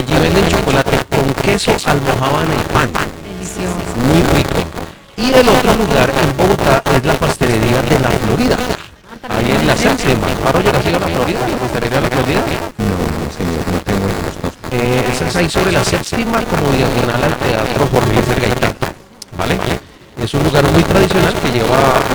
Allí venden chocolate con queso almojábano en el pan. Delicioso. Muy rico. Y el otro lugar en Bogotá es la pastelería de la Florida. Ah, también Ahí es en la excelente. séptima. ¿Paro llega a la Florida? ¿La pastelería de la Florida? No, no, señor, no tengo el gusto. Esa es ahí sobre la séptima, como diagonal al Teatro Jorge Luis Gaitán. ¿Vale? Es un lugar muy tradicional que lleva